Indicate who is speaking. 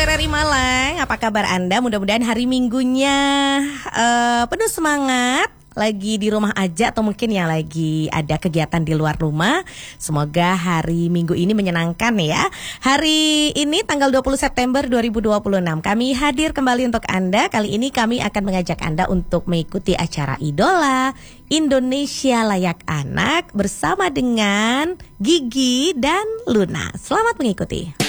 Speaker 1: RRI Malang, apa kabar Anda? Mudah-mudahan hari Minggunya penuh semangat. Lagi di rumah aja atau mungkin yang lagi ada kegiatan di luar rumah. Semoga hari Minggu ini menyenangkan ya. Hari ini tanggal 20 September 2026 kami hadir kembali untuk Anda. Kali ini kami akan mengajak Anda untuk mengikuti acara Idola Indonesia Layak Anak bersama dengan Gigi dan Luna. Selamat mengikuti.